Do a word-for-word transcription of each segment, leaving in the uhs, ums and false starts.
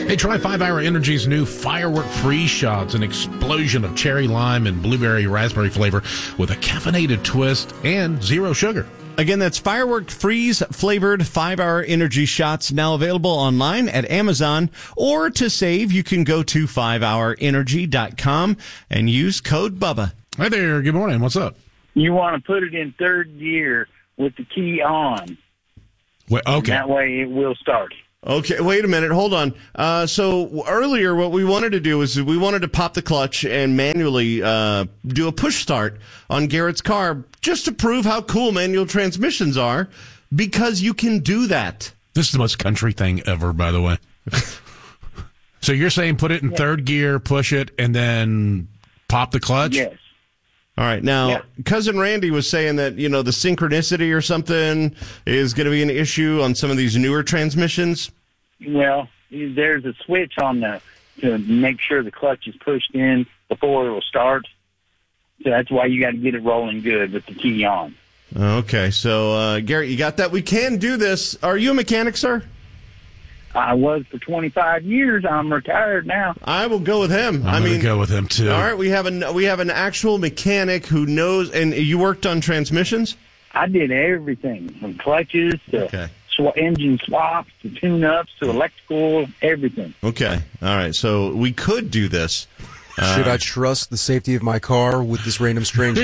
Hey, try five hour Energy's new Firework Freeze Shots, an explosion of cherry lime and blueberry raspberry flavor with a caffeinated twist and zero sugar. Again, that's Firework Freeze flavored five hour energy shots, now available online at Amazon. Or to save, you can go to five hour energy dot com and use code BUBBA. Hi there. Good morning. What's up? You want to put it in third gear with the key on. Well, okay. And that way it will start. Okay, wait a minute. Hold on. Uh, so earlier, what we wanted to do is we wanted to pop the clutch and manually uh, do a push start on Garrett's car just to prove how cool manual transmissions are, because you can do that. This is the most country thing ever, by the way. So you're saying put it in yeah. third gear, push it, and then pop the clutch? Yes. All right. Now, yeah. Cousin Randy was saying that, you know, the synchronicity or something is going to be an issue on some of these newer transmissions. Well, there's a switch on the to make sure the clutch is pushed in before it will start. So that's why you got to get it rolling good with the key on. Okay. So, uh, Garrett, you got that? We can do this. Are you a mechanic, sir? I was for twenty-five years. I'm retired now. I will go with him. I'm I mean, go with him too. All right, we have an we have an actual mechanic who knows. And you worked on transmissions? I did everything from clutches to okay. sw- engine swaps to tune-ups to electrical, everything. Okay, all right. So we could do this. Uh, Should I trust the safety of my car with this random stranger?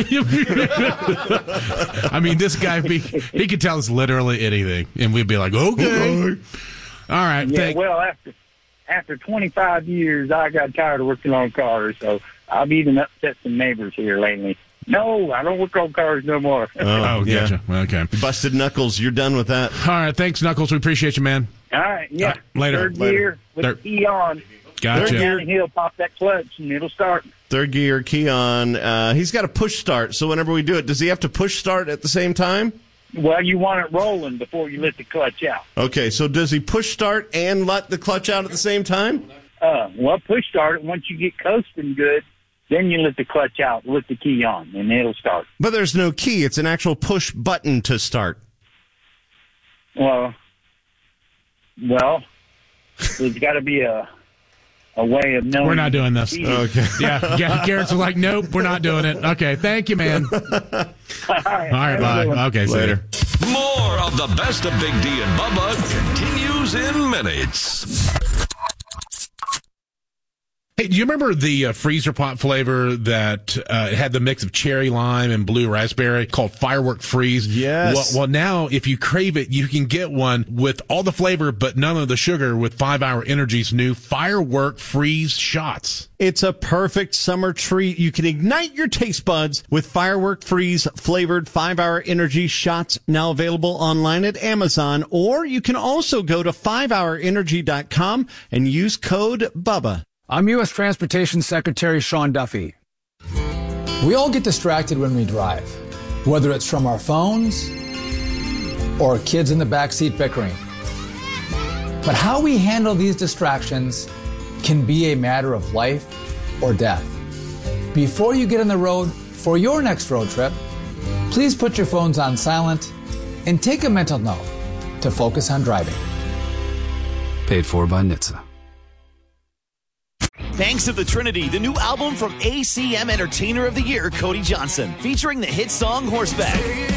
I mean, this guy, be, he could tell us literally anything, and we'd be like, okay. All right. Yeah, thank- well, after after twenty-five years, I got tired of working on cars, so I've even upset some neighbors here lately. No, I don't work on cars no more. Oh, oh gotcha. Yeah. Okay. Busted Knuckles, you're done with that. All right. Thanks, Knuckles. We appreciate you, man. All right. Yeah. All right, later. Third later. gear with Third. the key on. Gotcha. Third gear, and he'll pop that clutch, and it'll start. Third gear, key on. Uh, he's got a push start, so whenever we do it, does he have to push start at the same time? Well, you want it rolling before you let the clutch out. Okay, so does he push start and let the clutch out at the same time? Uh, well, push start it. Once you get coasting good, then you let the clutch out with the key on, and it'll start. But there's no key. It's an actual push button to start. Well, well, there's got to be a a way of knowing. We're not doing this. Okay. Yeah, Garrett's like, nope, we're not doing it. Okay, thank you, man. All right, All right, bye. Okay, later. More of the best of Big D and Bubba continues in minutes. Hey, do you remember the uh, freezer pop flavor that uh, had the mix of cherry lime and blue raspberry called Firework Freeze? Yes. Well, well, now if you crave it, you can get one with all the flavor but none of the sugar with five hour Energy's new Firework Freeze Shots. It's a perfect summer treat. You can ignite your taste buds with Firework Freeze flavored five hour Energy shots, now available online at Amazon. Or you can also go to five hour energy dot com and use code BUBBA. I'm U S Transportation Secretary Sean Duffy. We all get distracted when we drive, whether it's from our phones or kids in the backseat bickering. But how we handle these distractions can be a matter of life or death. Before you get on the road for your next road trip, please put your phones on silent and take a mental note to focus on driving. Paid for by N H T S A. Thanks to the Trinity, the new album from A C M Entertainer of the Year, Cody Johnson, featuring the hit song Horseback.